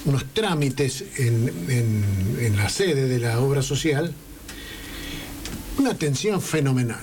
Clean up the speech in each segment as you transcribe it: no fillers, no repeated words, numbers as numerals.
unos trámites en la sede de la obra social, una atención fenomenal.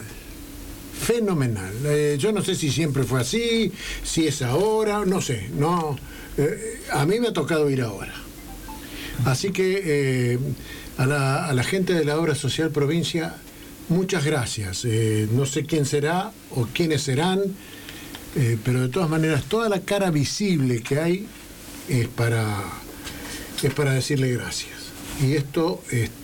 Yo no sé si siempre fue así, si es ahora, no sé. A mí me ha tocado ir ahora. Así que a la gente de la obra social provincia, muchas gracias. No sé quién será o quiénes serán, pero de todas maneras toda la cara visible que hay es para decirle gracias. Y esto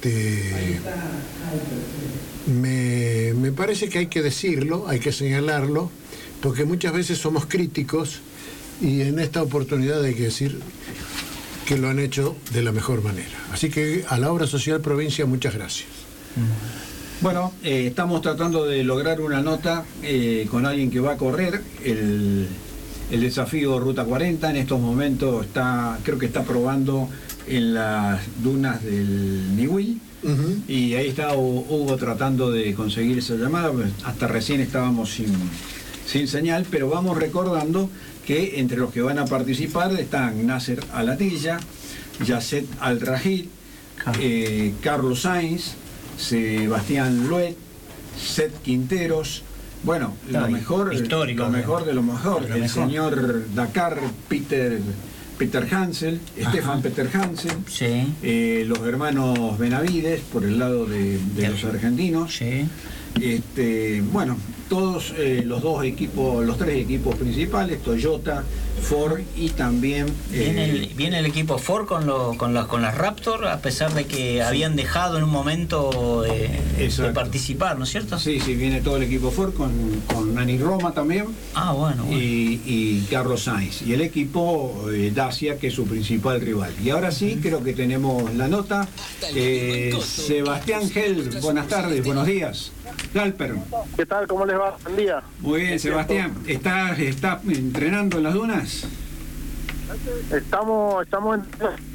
me parece que hay que decirlo, hay que señalarlo, porque muchas veces somos críticos y en esta oportunidad hay que decir que lo han hecho de la mejor manera. Así que a la obra social provincia, muchas gracias. Bueno, estamos tratando de lograr una nota con alguien que va a correr el desafío Ruta 40. En estos momentos creo que está probando en las dunas del Niwil. Y ahí está Hugo tratando de conseguir esa llamada. Hasta recién estábamos sin señal, pero vamos recordando que entre los que van a participar están Nasser Alatilla, Yasset Al-Rahid, Carlos Sainz, Sebastián Loet, Seth Quinteros, bueno, lo mejor, histórico, lo mejor de lo mejor, el señor Dakar, Peter Hansel, Stefan Peter Hansel, sí. Los hermanos Benavides por el lado de los argentinos, sí. Bueno, todos los tres equipos principales, Toyota, Ford y también viene el equipo Ford con las Raptor, a pesar de que habían dejado en un momento de participar, ¿no es cierto? Sí, viene todo el equipo Ford con Nani Roma también. Bueno. Y Carlos Sainz y el equipo Dacia, que es su principal rival. Y ahora sí, creo que tenemos la nota. Sebastián Gel, buenas tardes, buenos días. Galper. ¿Qué tal? ¿Cómo les va? Buen día. Muy bien, Sebastián. ¿Estás entrenando en las dunas? Estamos en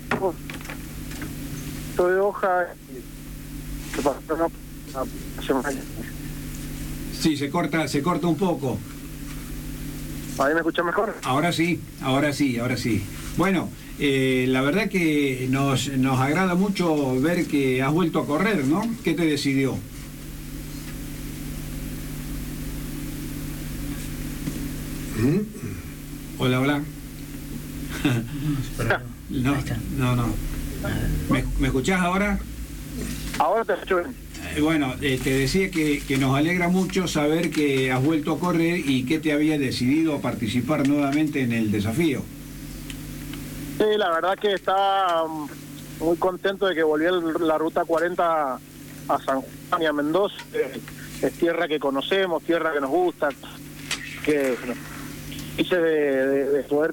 todo de hoja. Sí, se corta un poco. ¿Ahí me escucha mejor? Ahora sí. Bueno, la verdad que nos agrada mucho ver que has vuelto a correr, ¿no? ¿Qué te decidió? Hola. No. ¿Me escuchás ahora? Ahora te escucho bien. Bueno, te decía que nos alegra mucho saber que has vuelto a correr y que te había decidido a participar nuevamente en el desafío. Sí, la verdad que está muy contento de que volví la Ruta 40 a San Juan y a Mendoza. Es tierra que conocemos, tierra que nos gusta, que hice de poder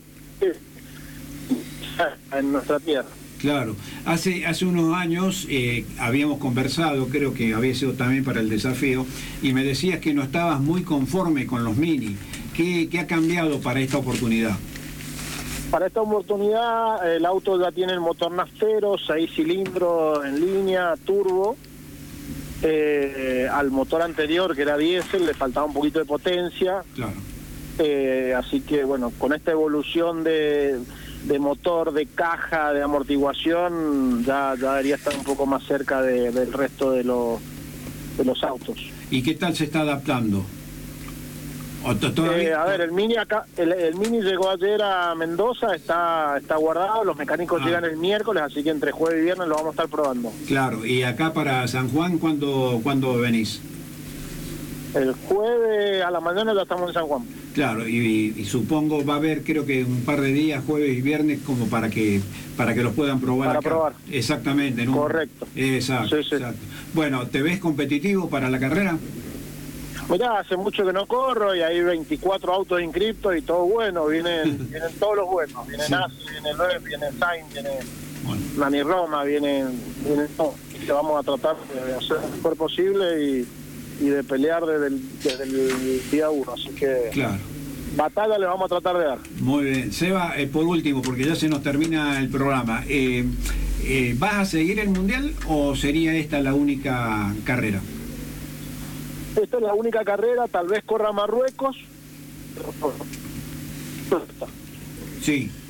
en nuestra tierra. Claro, hace unos años habíamos conversado, creo que había sido también para el desafío, y me decías que no estabas muy conforme con los Mini. ¿Qué ha cambiado para esta oportunidad? Para esta oportunidad el auto ya tiene el motor naftero, 6 cilindros en línea, turbo. Al motor anterior, que era diésel, le faltaba un poquito de potencia. Claro. Así que bueno, con esta evolución de motor, de caja, de amortiguación, ya debería estar un poco más cerca del resto de los autos. ¿Y qué tal se está adaptando? A ver, el Mini llegó ayer a Mendoza, está guardado, los mecánicos llegan el miércoles, así que entre jueves y viernes lo vamos a estar probando. Claro, y acá para San Juan, ¿cuándo venís? El jueves a la mañana ya estamos en San Juan. Claro, y supongo va a haber, creo que un par de días, jueves y viernes, como para que los puedan probar para acá. Probar. Exactamente. ¿no? Correcto. Exacto, sí. Exacto. Bueno, ¿te ves competitivo para la carrera? Mirá, hace mucho que no corro y hay 24 autos inscriptos y todo bueno, vienen todos los buenos. Viene Nassi, viene Loeb, viene Sainz, viene Nani Roma, vienen todos. Y vamos a tratar de hacer lo mejor posible y de pelear desde el día 1, así que claro. Batalla le vamos a tratar de dar. Muy bien. Seba, por último, porque ya se nos termina el programa, ¿vas a seguir el Mundial o sería esta la única carrera? Esta es la única carrera, tal vez corra Marruecos. Sí.